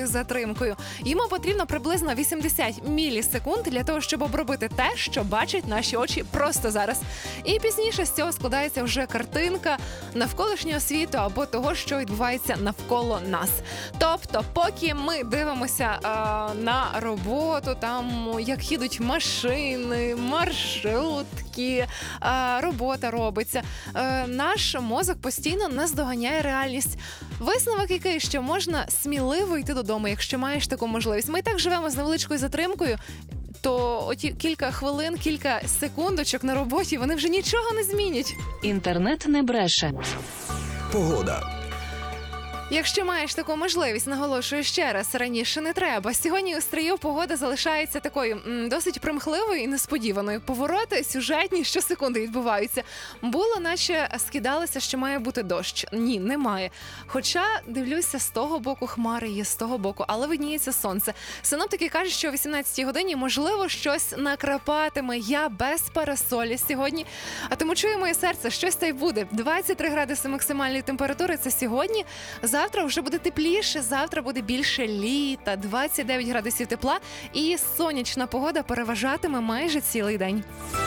затримкою. Йому потрібно приблизно 80 мілісекунд для того, щоб обробити те, що бачать наші очі просто зараз. І пізніше з цього складається вже картинка навколишнього світу або того, що відбувається навколо нас. Тобто, поки ми дивимося на роботу, там, як їдуть машини, маршрутки, робота робиться, наш мозок постійно наздоганяє реальність. Висновок який, що можна сміливо йти додому, якщо маєш таку можливість. Ми і так живемо з невеличкою затримкою, то оті кілька хвилин, кілька секундочок на роботі, вони вже нічого не змінять. Інтернет не бреше. Погода. Якщо маєш таку можливість, наголошую ще раз, раніше не треба. Сьогодні у Стрию погода залишається такою досить примхливою і несподіваною. Повороти сюжетні щосекунди відбуваються. Було, наче скидалося, що має бути дощ. Ні, немає. Хоча, дивлюся, з того боку хмари є, з того боку, але видніється сонце. Синоптики кажуть, що о 18-й годині, можливо, щось накрапатиме. Я без парасолі сьогодні. А тому чує моє серце, щось та й буде. 23 градуси максимальної температури – це сьогодні. Завтра вже буде тепліше, завтра буде більше літа, 29 градусів тепла і сонячна погода переважатиме майже цілий день.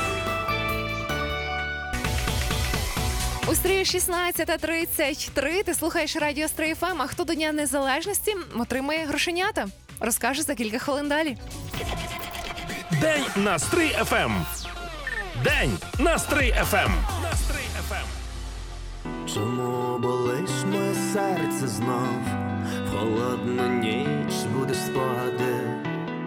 У Стрию 16:33. Ти слухаєш радіо Стрий ФМ, а хто до Дня Незалежності отримає грошенята? Розкажу за кілька хвилин далі. День на Стрий ФМ. День на Стрий ФМ. Чому болиш моє серце знов? В холодну ніч будеш спогади